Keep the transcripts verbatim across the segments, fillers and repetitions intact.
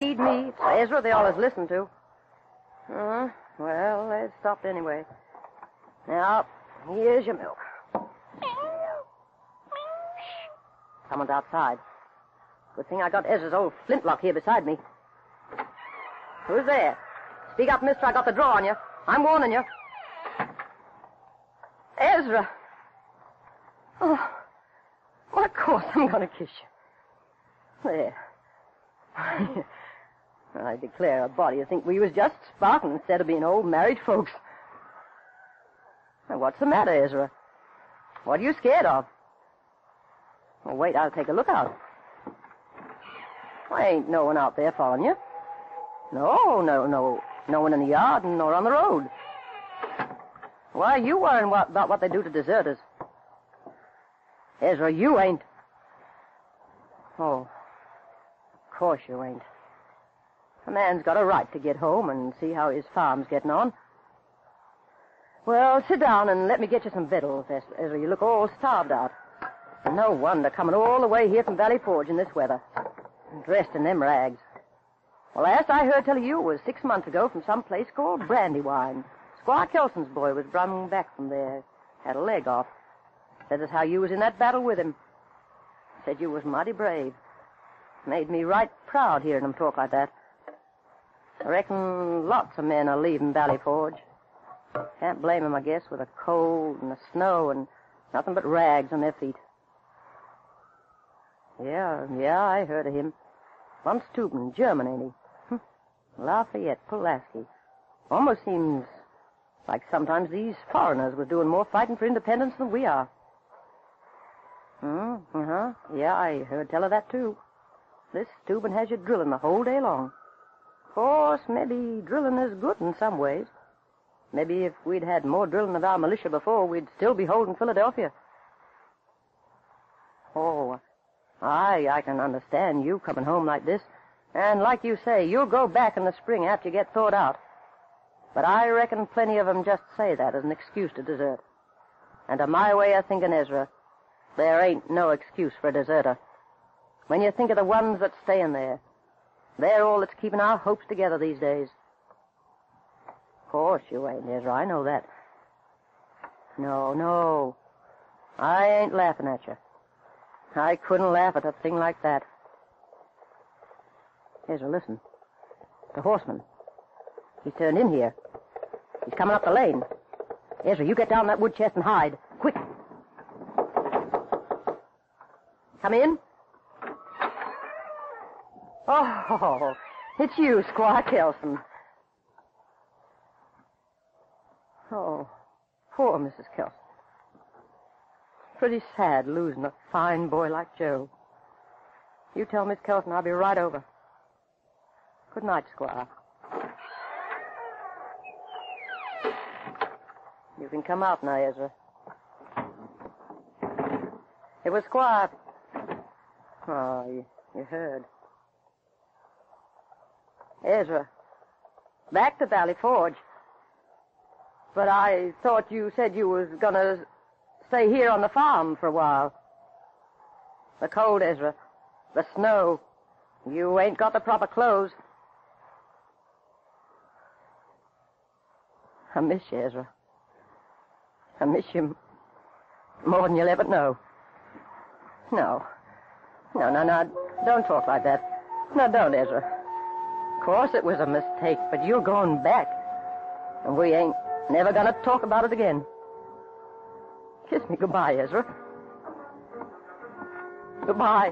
need me. It's Ezra they always listen to. Uh, well, they stopped anyway. Now, here's your milk. Someone's outside. Good thing I got Ezra's old flintlock here beside me. Who's there? Speak up, mister. I got the draw on you. I'm warning you. Ezra. Oh, well, of course I'm going to kiss you. There. I declare, a body would think we was just sparking instead of being old married folks. Now, what's the matter, Ezra? What are you scared of? Well, wait, I'll take a look out. Well, ain't no one out there following you. No, no, no. No one in the yard nor on the road. Why are you worrying what, about what they do to deserters? Ezra, you ain't. Oh, of course you ain't. A man's got a right to get home and see how his farm's getting on. Well, sit down and let me get you some victuals, Ezra. You look all starved out. No wonder, coming all the way here from Valley Forge in this weather. Dressed in them rags. Well, last I heard tell of you was six months ago from some place called Brandywine. Squire Kelson's boy was brung back from there. Had a leg off. Said as how you was in that battle with him. Said you was mighty brave. Made me right proud hearing him talk like that. I reckon lots of men are leaving Valley Forge. Can't blame 'em, I guess, with the cold and the snow and nothing but rags on their feet. Yeah, yeah, I heard of him. Von Steuben, German, ain't he? Hm. Lafayette, Pulaski. Almost seems like sometimes these foreigners were doing more fighting for independence than we are. Hmm, uh-huh. Yeah, I heard tell of that, too. This Steuben has you drilling the whole day long. Of course, maybe drilling is good in some ways. Maybe if we'd had more drilling of our militia before, we'd still be holding Philadelphia. Oh, I, I can understand you coming home like this. And like you say, you'll go back in the spring after you get thawed out. But I reckon plenty of 'em just say that as an excuse to desert. And to my way of thinking, Ezra, there ain't no excuse for a deserter. When you think of the ones that's staying there, they're all that's keeping our hopes together these days. Of course you ain't, Ezra. I know that. No, no. I ain't laughing at you. I couldn't laugh at a thing like that. Ezra, listen. The horseman. He's turned in here. He's coming up the lane. Ezra, you get down that wood chest and hide. Quick. Come in. Oh, it's you, Squire Kelson. Oh, poor Missus Kelson. Pretty sad losing a fine boy like Joe. You tell Miss Kelson I'll be right over. Good night, Squire. You can come out now, Ezra. It was Squire. Oh, you, you heard. Ezra, back to Valley Forge. But I thought you said you was gonna stay here on the farm for a while. The cold, Ezra. The snow. You ain't got the proper clothes. I miss you, Ezra. I miss you more than you'll ever know. No. No, no, no. Don't talk like that. No, don't, Ezra. Of course it was a mistake, but you're going back. And we ain't never gonna talk about it again. Kiss me goodbye, Ezra. Goodbye.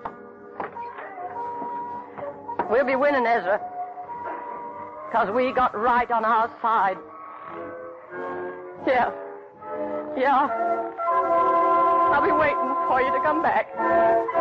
We'll be winning, Ezra. Because we got right on our side. Yeah. Yeah. I'll be waiting for you to come back.